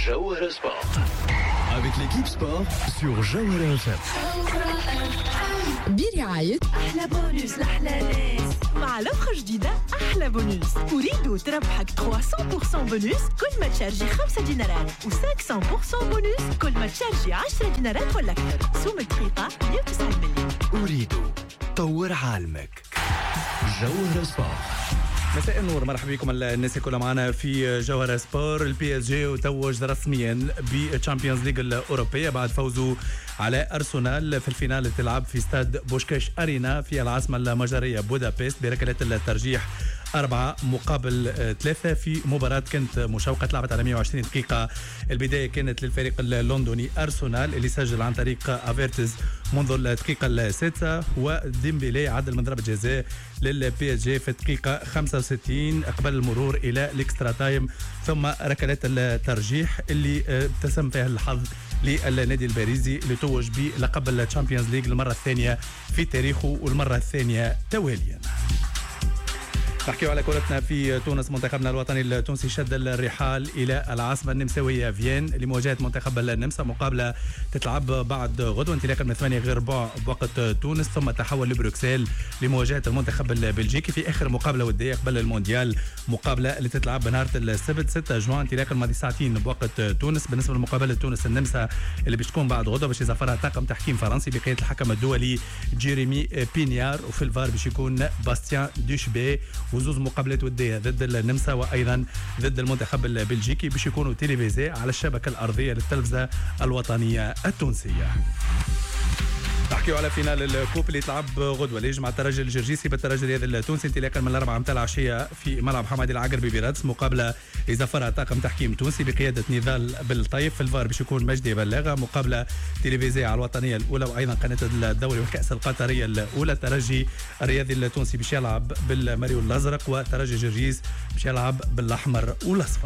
Jawhara Sport. Avec l'équipe sport sur Jawhara FM. برعاية أحلى بونus لأحلى ناس مع لفخة جديدة أحلى بونus. أريد تربحك 300% بونus كل ما تشارجي 5 دينارات و500% بونus كل ما تشارجي 10 دينارات ولا أكثر. سوم دقيقة 109 مليون. أريد طور عالمك. جوهرة سبورت. مساء النور، مرحبا بكم الناس كلها معنا في جوهرة سبور. البي اس جي توج رسميا بالتشامبيونز ليج الأوروبية بعد فوزه على أرسنال في الفينال اللي تلعب في استاد بوشكاش أرينا في العاصمة المجرية بودابست بركلات الترجيح 4-3 في مباراة كانت مشوقة لعبت على 120 دقيقة. البداية كانت للفريق اللندني أرسنال اللي سجل عن طريق افيرتز منذ الدقيقة السادسة، وديمبيلي عدل من ضربة جزاء للبي اس جي في الدقيقة 65 قبل المرور إلى الإكسترا تايم، ثم ركلات الترجيح اللي ابتسم فيها الحظ للنادي الباريزي اللي توج بلقب الشامبيونز ليج للمرة الثانية في تاريخه والمرة الثانية تواليا. نحكيو على كرتنا في تونس. منتخبنا الوطني التونسي شد الرحال إلى العاصمة النمساوية فيين لمواجهة منتخب النمسا. مقابلة تتلعب بعد غدوة انطلاقا من 8 غير ربع بوقت تونس، ثم تحول لبروكسل لمواجهة المنتخب البلجيكي في آخر مقابلة ودية قبل المونديال، مقابلة اللي تتلعب بنهار السبت 6 جوان انطلاقا ماضي ساعتين بوقت تونس. بالنسبة لمقابلة تونس النمسا اللي باش تكون بعد غدوة باش يزفرها طاقم تحكيم فرنسي بقيادة الحكم الدولي جيريمي بينيار، وفي الفار باش يكون باستيان دوشبي. وزوز مقابلات ودية ضد النمسا وأيضا ضد المنتخب البلجيكي باش يكونوا تيليفيزي على الشبكة الأرضية للتلفزة الوطنية التونسية. نحكيو على فينال الكوب اللي تلعب غدوه اللي يجمع الترجي الجرجيسي بالترجي الرياضي التونسي انطلاقا من 4 متاع العشيه في ملعب حمادي العقربي برادس. مقابله يزفرها طاقم تحكيم تونسي بقياده نضال بالطيف. في الفار باش يكون مجدي بلاغه. مقابله تلفزيونيه على الوطنيه الاولى وايضا قناه الدوري والكاس القطريه الاولى. الترجي الرياضي التونسي باش يلعب بالمريو الازرق وترجي جرجيس باش يلعب بالاحمر والاصفر.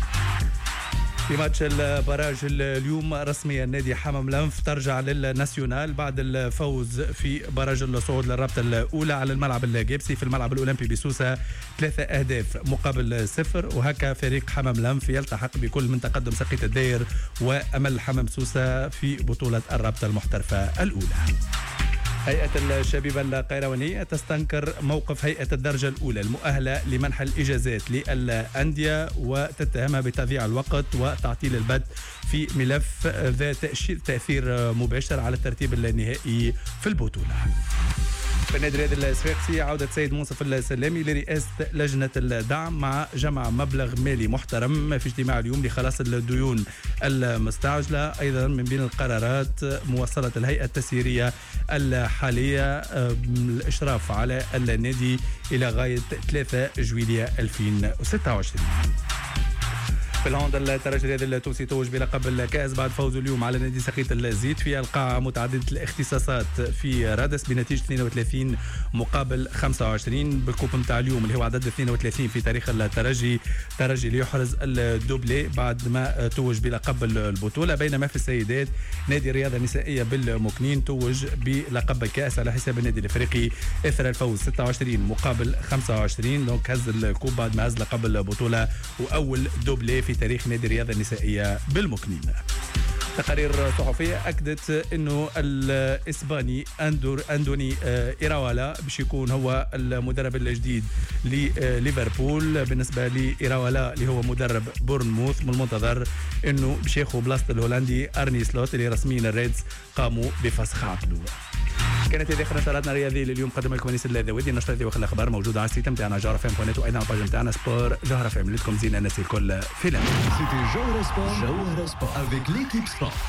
في ماتش البراج اليوم رسميا نادي حمام لنف ترجع للناسيونال بعد الفوز في براج الصعود للرابطة الأولى على الملعب الجيبسي في الملعب الأولمبي بسوسة 3 أهداف مقابل 0. وهكا فريق حمام لنف يلتحق بكل من تقدم سقيت الداير وأمل حمام سوسة في بطولة الرابطة المحترفة الأولى. هيئة الشبيبة القيروانية تستنكر موقف هيئة الدرجة الأولى المؤهلة لمنح الإجازات للأندية وتتهمها بتضييع الوقت وتعطيل البث في ملف ذات تأثير مباشر على الترتيب النهائي في البطولة. في النادي الرياضي الصفاقسي عودة سيد منصف السلامي لرئاسة لجنة الدعم مع جمع مبلغ مالي محترم في اجتماع اليوم لخلاص الديون المستعجلة. أيضا من بين القرارات موصلة الهيئة التسييرية الحالية الإشراف على النادي إلى غاية 3 جويلية 2026. في الهوندا الترجي الرياضي التونسي توج بلقب الكأس بعد فوزه اليوم على نادي سقيط الزيت في القاعة متعددة الاختصاصات في رادس بنتيجة 32 مقابل 25 بالكوب نتاع اليوم اللي هو عدد 32 في تاريخ الترجي اللي يحرز الدوبلي بعد ما توج بلقب البطولة. بينما في السيدات نادي الرياضة النسائية بالمكنين توج بلقب الكأس على حساب النادي الافريقي اثر الفوز 26 مقابل 25. دونك هز الكوب بعد ما هز لقب البطولة واول دوبلي في تاريخ نادي الرياضة النسائية بالمكنين. تقارير صحفية أكدت أنه الإسباني أندوني إيراولا باش يكون هو المدرب الجديد لليفربول. بالنسبة لإيراولا اللي هو مدرب بورنموث من المنتظر أنه باش ياخذ بلاصة الهولندي أرني سلوت اللي رسميا الريدز قاموا بفسخ عقده. كانت هذه نشراتنا الرياضية لليوم. قدم لكم انيس اللاذوي. النشرة هذه واخر الأخبار موجودة على السيت نتاعنا جوهرة فام قناة وايضا على الباج نتاعنا سبور جوهرة فام. لكم زين الناس الكل في C'était Jawhara Sport avec l'équipe sport.